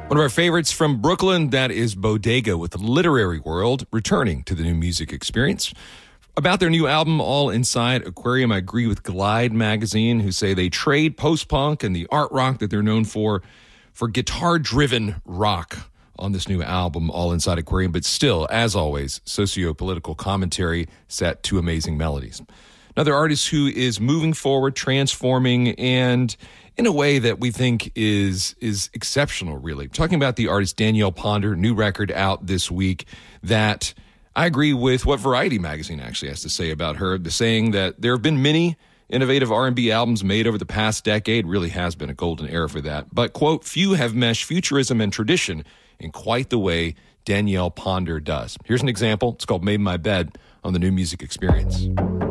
One of our favorites from Brooklyn, that is Bodega with the Literary World, returning to the New Music Experience. About their new album, All Inside Aquarium, I agree with Glide magazine, who say they trade post-punk and the art rock that they're known for guitar-driven rock on this new album, All Inside Aquarium, but still, as always, socio-political commentary set to amazing melodies. Another artist who is moving forward, transforming, and in a way that we think is exceptional, really. I'm talking about the artist Danielle Ponder, new record out this week that I agree with what Variety magazine actually has to say about her, saying that there have been many innovative R&B albums made over the past decade. Really has been a golden era for that. But, quote, few have meshed futurism and tradition in quite the way Danielle Ponder does. Here's an example. It's called Made My Bed on the New Music Experience.